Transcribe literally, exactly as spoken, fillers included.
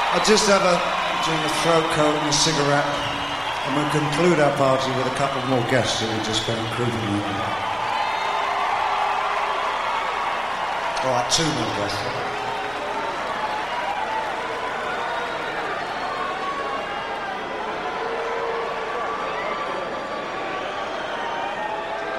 I'll just have a drink of throat coat and a cigarette, and we'll conclude our party with a couple more guests that we just spent recruiting with. All right, two more guests.